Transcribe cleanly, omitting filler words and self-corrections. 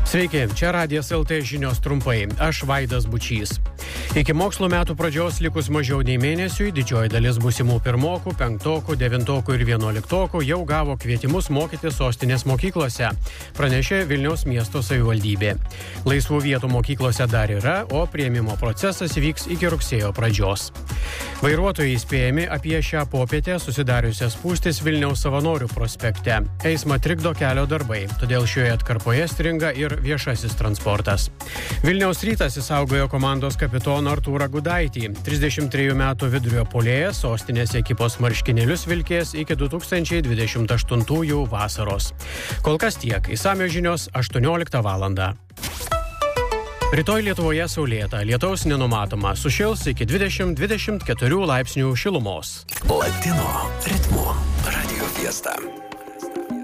Sveiki, čia Radijas LT žinios trumpai. Aš Vaidas Bučys. Iki mokslo metų pradžios likus mažiau nei mėnesiui, didžioji dalis būsimų pirmokų, penktokų, devintokų ir vienuoliktokų jau gavo kvietimus mokyti sostinės mokyklose, pranešė Vilniaus miesto savivaldybė. Laisvų vietų mokyklose dar yra, o priėmimo procesas vyks iki rugsėjo pradžios. Vairuotojai įspėjami apie šią popietę susidariusias spūstis Vilniaus Savanorių prospekte. Eismą trikdo kelio darbai, todėl šioje atkarpoje stringa ir viešasis transportas. Vilniaus Rytas išsaugojo komandos kapitoną Artūrą Gudaitį. 33 metų vidurio puolėjas sostinės ekipos marškinėlius vilkės iki 2028 vasaros. Kol kas tiek. Išsamios žinios 18 valandą. Rytoj Lietuvoje saulėta, lietaus nenumatoma, sušils iki 20-24 laipsnių šilumos. Latino ritmo Radio Fiesta.